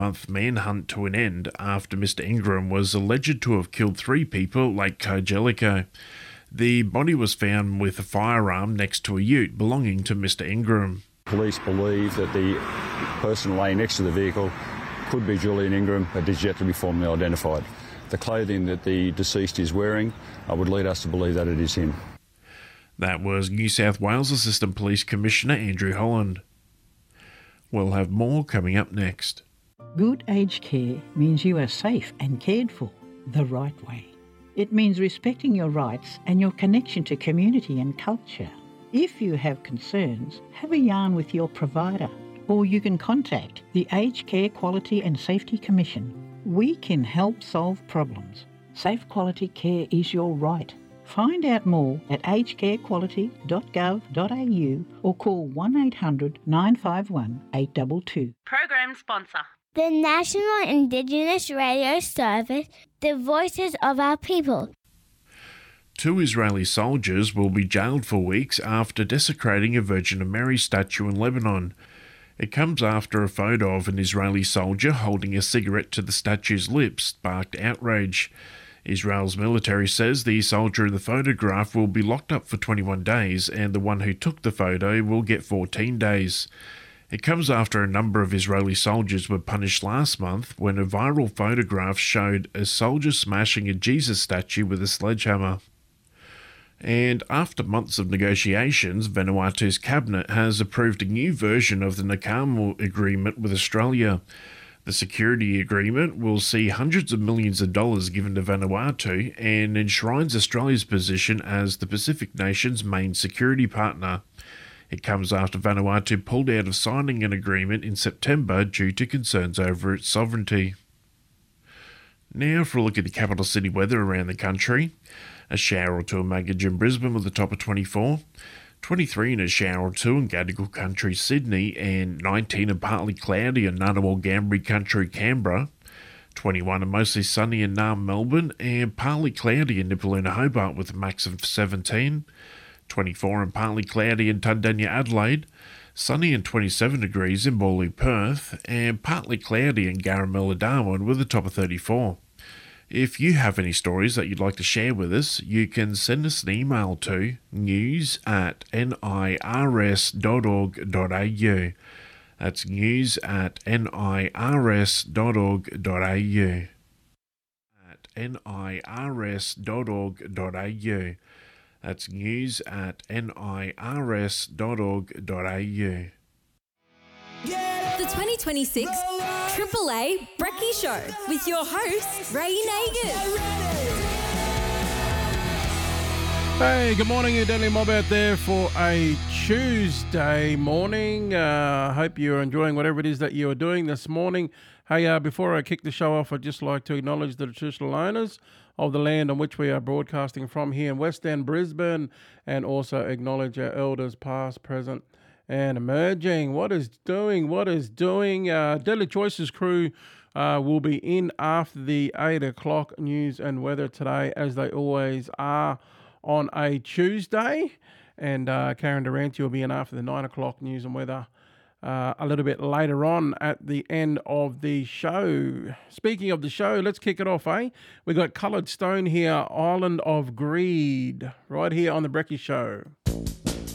month manhunt to an end after Mr. Ingram was alleged to have killed 3 people at Lake Kojelico. The body was found with a firearm next to a ute belonging to Mr. Ingram. Police believe that the person laying next to the vehicle could be Julian Ingram, but is yet to be formally identified. The clothing that the deceased is wearing would lead us to believe that it is him. That was New South Wales Assistant Police Commissioner Andrew Holland. We'll have more coming up next. Good aged care means you are safe and cared for the right way. It means respecting your rights and your connection to community and culture. If you have concerns, have a yarn with your provider, or you can contact the Aged Care Quality and Safety Commission. We can help solve problems. Safe quality care is your right. Find out more at agedcarequality.gov.au or call 1800 951 822. Program sponsor. The National Indigenous Radio Service, the voices of our people. 2 Israeli soldiers will be jailed for weeks after desecrating a Virgin Mary statue in Lebanon. It comes after a photo of an Israeli soldier holding a cigarette to the statue's lips sparked outrage. Israel's military says the soldier in the photograph will be locked up for 21 days and the one who took the photo will get 14 days. It comes after a number of Israeli soldiers were punished last month when a viral photograph showed a soldier smashing a Jesus statue with a sledgehammer. And after months of negotiations, Vanuatu's cabinet has approved a new version of the Nakamu Agreement with Australia. The security agreement will see hundreds of millions of dollars given to Vanuatu and enshrines Australia's position as the Pacific nation's main security partner. It comes after Vanuatu pulled out of signing an agreement in September due to concerns over its sovereignty. Now for a look at the capital city weather around the country. A shower or two in Magidge, Brisbane with a top of 24. 23 and a shower or two in Gadigal Country, Sydney, and 19 and partly cloudy in Ngunnawal Ngambri Country, Canberra. 21 and mostly sunny in Naarm, Melbourne, and partly cloudy in Nipaluna, Hobart with a max of 17. 24 and partly cloudy in Tundanya, Adelaide. Sunny and 27 degrees in Morley, Perth, and partly cloudy in Garamilla, Darwin with a top of 34. If you have any stories that you'd like to share with us, you can send us an email to news@nirs.org.au. That's news@nirs.org.au. @nirs.org.au. That's news@nirs.org.au. The 2026 AAA Brekkie Show with your host, Ray Nagin. Hey, good morning, you Daily Mob out there for a Tuesday morning. Hope you're enjoying whatever it is that you are doing this morning. Hey, before I kick the show off, I'd just like to acknowledge the traditional owners of the land on which we are broadcasting from here in West End, Brisbane, and also acknowledge our elders past, present, and emerging. What is doing? Daily Choices crew will be in after the 8 o'clock news and weather today, as they always are on a Tuesday. And Karen Durante will be in after the 9 o'clock news and weather a little bit later on at the end of the show. Speaking of the show, let's kick it off, eh? We got Coloured Stone here, Island of Greed, right here on the Brekkie Show.